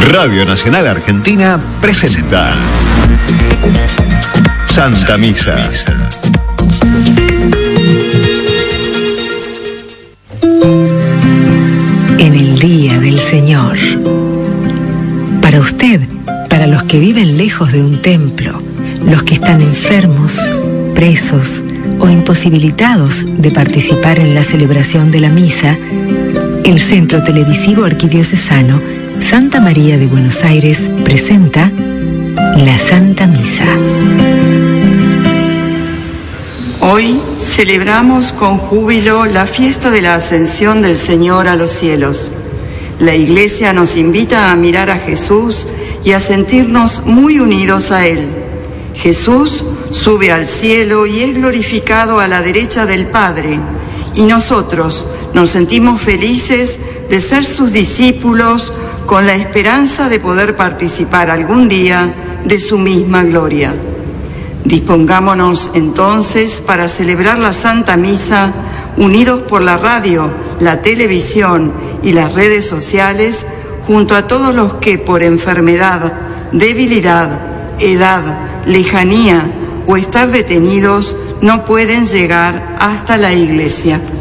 Radio Nacional Argentina presenta Santa Misa. En el Día del Señor. Para usted, para los que viven lejos de un templo, los que están enfermos, presos o imposibilitados de participar en la celebración de la misa, el Centro Televisivo Arquidiocesano Santa María de Buenos Aires presenta la Santa Misa. Hoy celebramos con júbilo la fiesta de la Ascensión del Señor a los cielos. La Iglesia nos invita a mirar a Jesús y a sentirnos muy unidos a Él. Jesús sube al cielo y es glorificado a la derecha del Padre, y nosotros nos sentimos felices de ser sus discípulos con la esperanza de poder participar algún día de su misma gloria. Dispongámonos entonces para celebrar la Santa Misa unidos por la radio, la televisión y las redes sociales, junto a todos los que por enfermedad, debilidad, edad, lejanía o estar detenidos no pueden llegar hasta la Iglesia.